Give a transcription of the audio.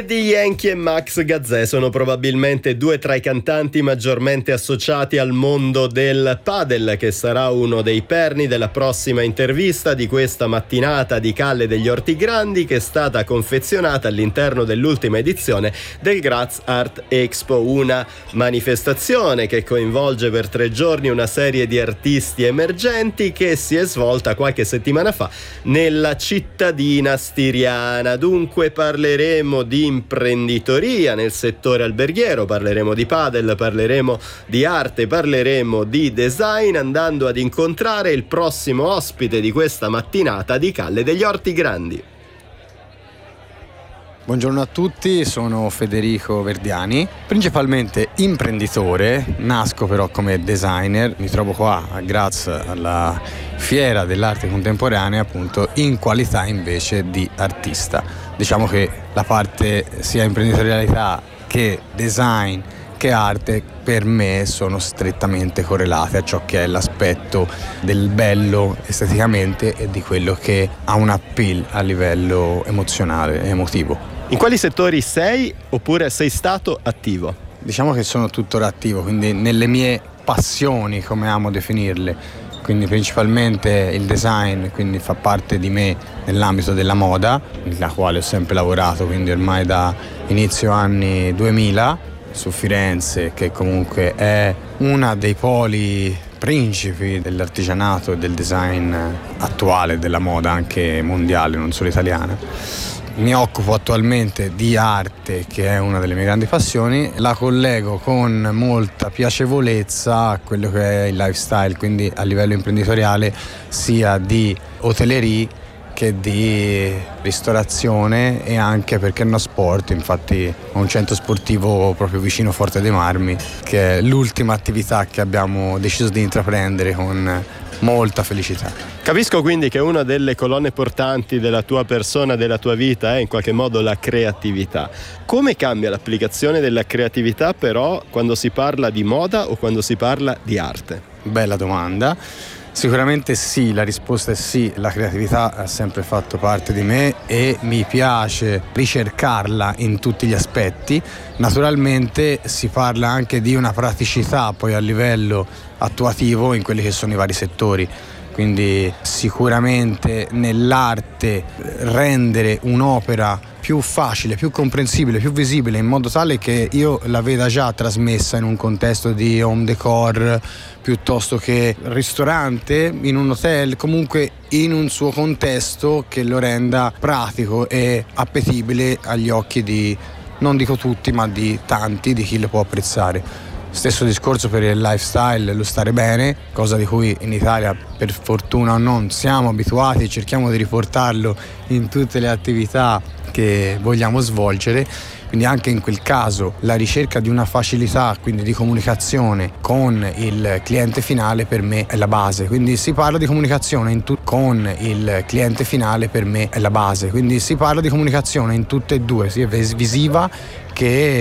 Daddy Yankee e Max Gazzè sono probabilmente due tra i cantanti maggiormente associati al mondo del padel, che sarà uno dei perni della prossima intervista di questa mattinata di Calle degli Orti Grandi, che è stata confezionata all'interno dell'ultima edizione del Graz Art Expo, una manifestazione che coinvolge per 3 giorni una serie di artisti emergenti che si è svolta qualche settimana fa nella cittadina stiriana. Dunque parleremo di imprenditoria nel settore alberghiero, parleremo di padel, parleremo di arte, parleremo di design, andando ad incontrare il prossimo ospite di questa mattinata di Calle degli Orti Grandi. Buongiorno a tutti, sono Federico Verdiani, principalmente imprenditore, nasco però come designer, mi trovo qua a Graz alla Fiera dell'Arte Contemporanea, appunto in qualità invece di artista. Diciamo che la parte sia imprenditorialità che design che arte per me sono strettamente correlate a ciò che è l'aspetto del bello esteticamente e di quello che ha un appeal a livello emozionale e emotivo. In quali settori sei oppure sei stato attivo? Diciamo che sono tuttora attivo, quindi nelle mie passioni, come amo definirle, quindi principalmente il design, quindi fa parte di me nell'ambito della moda, nella quale ho sempre lavorato, quindi ormai da inizio anni 2000, su Firenze, che comunque è una dei poli principi dell'artigianato e del design attuale, della moda anche mondiale, non solo italiana. Mi occupo attualmente di arte, che è una delle mie grandi passioni, la collego con molta piacevolezza a quello che è il lifestyle, quindi a livello imprenditoriale sia di hotellerie che di ristorazione e anche, perché no, sport. Infatti ho un centro sportivo proprio vicino Forte dei Marmi, che è l'ultima attività che abbiamo deciso di intraprendere con molta felicità. Capisco quindi che una delle colonne portanti della tua persona, della tua vita, è in qualche modo la creatività. Come cambia l'applicazione della creatività però quando si parla di moda o quando si parla di arte? Bella domanda. Sicuramente sì, la risposta è sì, la creatività ha sempre fatto parte di me e mi piace ricercarla in tutti gli aspetti. Naturalmente si parla anche di una praticità poi a livello attuativo in quelli che sono i vari settori. Quindi sicuramente nell'arte rendere un'opera più facile, più comprensibile, più visibile, in modo tale che io la veda già trasmessa in un contesto di home decor piuttosto che ristorante, in un hotel, comunque in un suo contesto che lo renda pratico e appetibile agli occhi di, non dico tutti, ma di tanti, di chi lo può apprezzare. Stesso discorso per il lifestyle, lo stare bene, cosa di cui in Italia per fortuna non siamo abituati, cerchiamo di riportarlo in tutte le attività che vogliamo svolgere. Quindi anche in quel caso la ricerca di una facilità, quindi di comunicazione con il cliente finale, per me è la base. Quindi si parla di comunicazione con il cliente finale, per me è la base. Quindi si parla di comunicazione in tutte e due, sia visiva che